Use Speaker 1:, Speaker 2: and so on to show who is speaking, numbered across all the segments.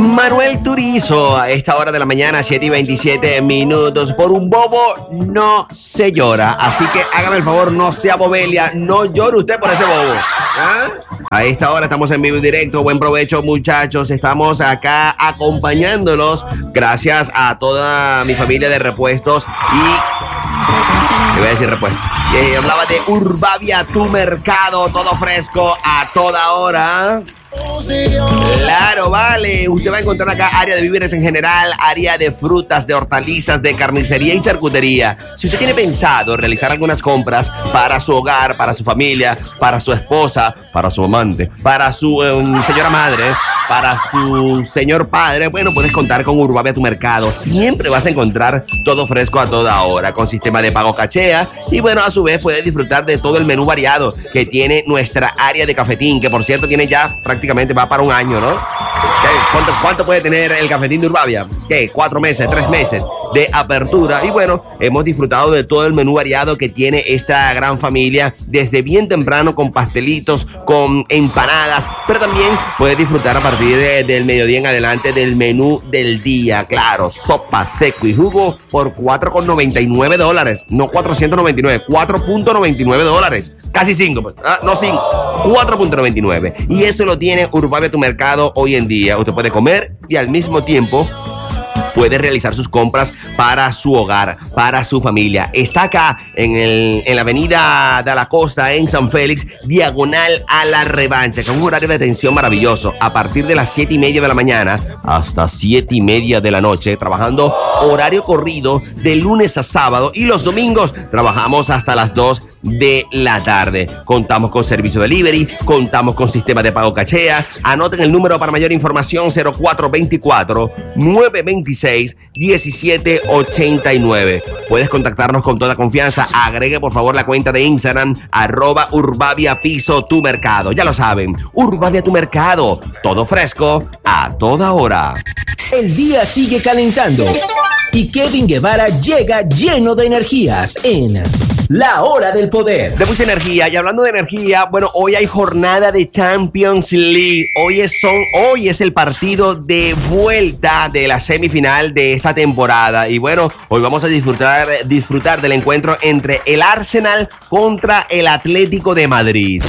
Speaker 1: Manuel Turizo, a esta hora de la mañana, 7:27. Por un bobo no se llora. Así que hágame el favor, no sea bobelia, no llore usted por ese bobo. ¿Ah? A esta hora estamos en vivo y directo. Buen provecho, muchachos. Estamos acá acompañándolos. Gracias a toda mi familia de repuestos y... te voy a decir repuesto. Hablaba de Urbavia, tu mercado, todo fresco a toda hora. Claro, vale. Usted va a encontrar acá área de víveres en general, área de frutas, de hortalizas, de carnicería y charcutería. Si usted tiene pensado realizar algunas compras para su hogar, para su familia, para su esposa, para su amante, para su señora madre, para su señor padre, bueno, puedes contar con Urbavia, tu mercado. Siempre vas a encontrar todo fresco a toda hora, con sistema de pago cachea. Y bueno, a su vez puedes disfrutar de todo el menú variado que tiene nuestra área de cafetín, que por cierto tiene ya prácticamente, va para un año, ¿no? ¿Cuánto puede tener el cafetín de Urbavia? ¿Qué? 4 meses, 3 meses de apertura. Y bueno, hemos disfrutado de todo el menú variado que tiene esta gran familia, desde bien temprano con pastelitos, con empanadas, pero también puedes disfrutar a partir del mediodía en adelante del menú del día. Claro, sopa, seco y jugo por $4.99. No 499, $4.99. Casi 5, pues. No 5, 4.99. Y eso lo tiene Urbavia, tu mercado hoy en día. Usted puede comer y al mismo tiempo puede realizar sus compras para su hogar, para su familia. Está acá en la avenida de la Costa, en San Félix, diagonal a la Revancha, con un horario de atención maravilloso. A partir de las 7:30 de la mañana hasta 7:30 de la noche, trabajando horario corrido de lunes a sábado, y los domingos trabajamos hasta las 2 de la tarde. Contamos con servicio delivery, contamos con sistema de pago cachea. Anoten el número para mayor información: 0424-926-1789. Puedes contactarnos con toda confianza. Agregue por favor la cuenta de Instagram @Urbavia Piso Tu Mercado. Ya lo saben, Urbavia Tu Mercado, todo fresco a toda hora.
Speaker 2: El día sigue calentando y Kevin Guevara llega lleno de energías en La Hora del Poder.
Speaker 1: De mucha energía. Y hablando de energía, bueno, hoy hay jornada de Champions League. Hoy es el partido de vuelta de la semifinal de esta temporada. Y bueno, hoy vamos a disfrutar del encuentro entre el Arsenal contra el Atlético de Madrid.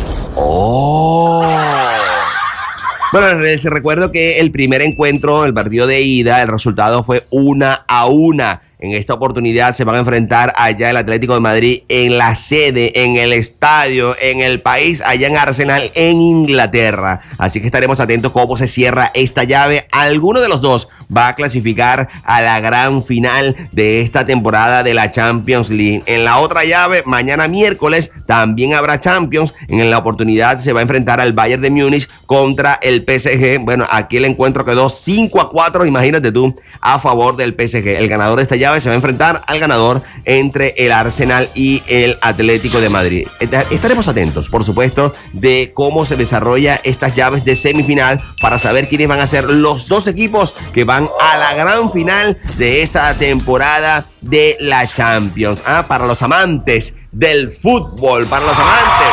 Speaker 1: Bueno, les recuerdo que el primer encuentro, el partido de ida, el resultado fue 1-1. En esta oportunidad se van a enfrentar allá el Atlético de Madrid en la sede, en el estadio, en el país, allá en Arsenal, en Inglaterra. Así que estaremos atentos cómo se cierra esta llave. Alguno de los dos va a clasificar a la gran final de esta temporada de la Champions League. En la otra llave, mañana miércoles, también habrá Champions. En la oportunidad se va a enfrentar al Bayern de Múnich contra el PSG. Bueno, aquí el encuentro quedó 5-4, imagínate tú, a favor del PSG. El ganador de esta llave se va a enfrentar al ganador entre el Arsenal y el Atlético de Madrid. Estaremos atentos, por supuesto, de cómo se desarrolla estas llaves de semifinal para saber quiénes van a ser los dos equipos que van a la gran final de esta temporada de la Champions. Para los amantes del fútbol, para los amantes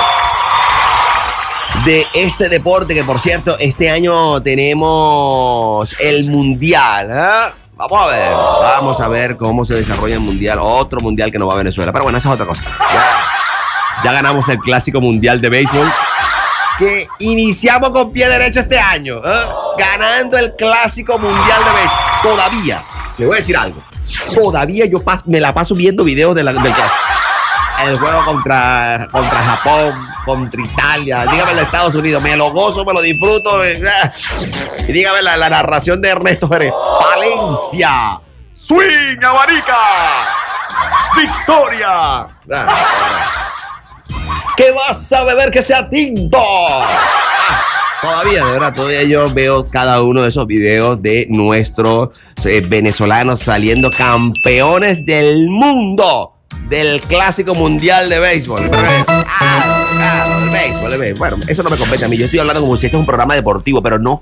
Speaker 1: de este deporte, que por cierto, este año tenemos el Mundial. Vamos a ver cómo se desarrolla el Mundial. Otro Mundial que no va a Venezuela. Pero bueno, esa es otra cosa. Ya ganamos el Clásico Mundial de Béisbol, que iniciamos con pie derecho este año, ganando el Clásico Mundial de Béisbol. Todavía, le voy a decir algo, todavía yo me la paso viendo videos del Clásico. El juego contra Japón, contra Italia, dígame el de Estados Unidos, me lo gozo, me lo disfruto. Y dígame la narración de Ernesto Jerez. Palencia, swing, abanica, victoria. ¿Qué vas a beber que sea tinto? Todavía, de verdad, todavía yo veo cada uno de esos videos de nuestros venezolanos saliendo campeones del mundo del Clásico Mundial de Béisbol. El béisbol. Bueno, eso no me compete a mí. Yo estoy hablando como si este es un programa deportivo, pero no.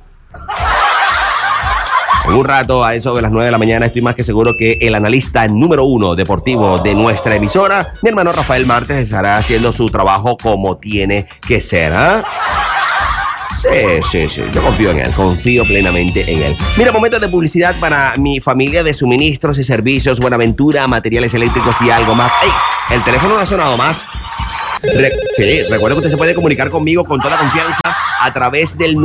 Speaker 1: En un rato, a eso de las 9 de la mañana, estoy más que seguro que el analista número 1 deportivo de nuestra emisora, mi hermano Rafael Martes, estará haciendo su trabajo como tiene que ser. Sí. Yo confío en él, confío plenamente en él. Mira, momento de publicidad para mi familia de suministros y servicios, Buenaventura, materiales eléctricos y algo más. ¡Ey! El teléfono no ha sonado más. Recuerda que usted se puede comunicar conmigo con toda confianza a través del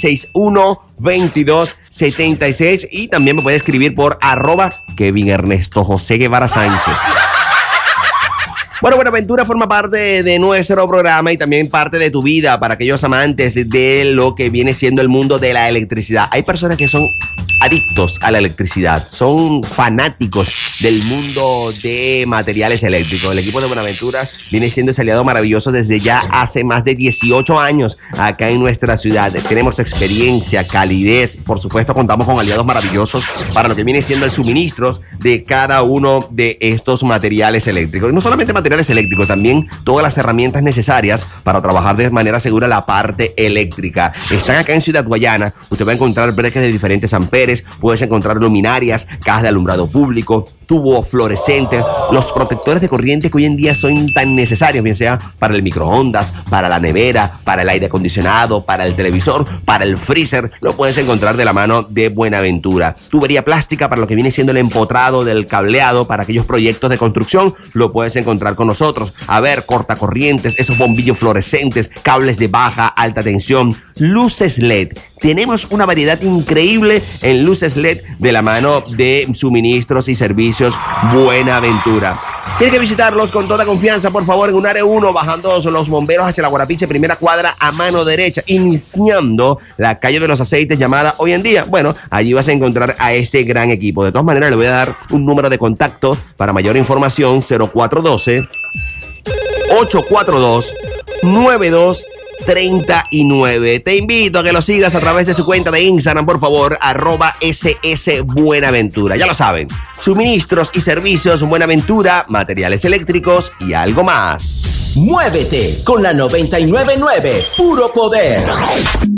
Speaker 1: 961-2276 y también me puede escribir por @Kevin Ernesto José Guevara Sánchez. Bueno, Buenaventura forma parte de nuestro programa y también parte de tu vida para aquellos amantes de lo que viene siendo el mundo de la electricidad. Hay personas que son adictos a la electricidad, son fanáticos del mundo de materiales eléctricos. El equipo de Buenaventura viene siendo ese aliado maravilloso desde ya hace más de 18 años acá en nuestra ciudad. Tenemos experiencia, calidez, por supuesto contamos con aliados maravillosos para lo que viene siendo el suministro de cada uno de estos materiales eléctricos. Y no solamente materiales eléctricos, también todas las herramientas necesarias para trabajar de manera segura la parte eléctrica. Están acá en Ciudad Guayana. Usted va a encontrar breques de diferentes amperes, puedes encontrar luminarias, cajas de alumbrado público, tubo fluorescente, los protectores de corriente que hoy en día son tan necesarios, bien sea para el microondas, para la nevera, para el aire acondicionado, para el televisor, para el freezer, lo puedes encontrar de la mano de Buenaventura. Tubería plástica para lo que viene siendo el empotrado del cableado, para aquellos proyectos de construcción, lo puedes encontrar con nosotros. A ver, cortacorrientes, esos bombillos fluorescentes, cables de baja, alta tensión, luces LED. Tenemos una variedad increíble en luces LED de la mano de suministros y servicios Buenaventura. Tienes que visitarlos con toda confianza, por favor, en un área 1, bajando los bomberos hacia la Guarapiche, primera cuadra a mano derecha, iniciando la calle de los Aceites llamada Hoy en Día. Bueno, allí vas a encontrar a este gran equipo. De todas maneras, le voy a dar un número de contacto para mayor información, 0412-842-9239. Te invito a que lo sigas a través de su cuenta de Instagram, por favor, @ssbuenaventura. Ya lo saben, suministros y servicios Buenaventura, materiales eléctricos y algo más.
Speaker 2: Muévete con la 999, puro poder.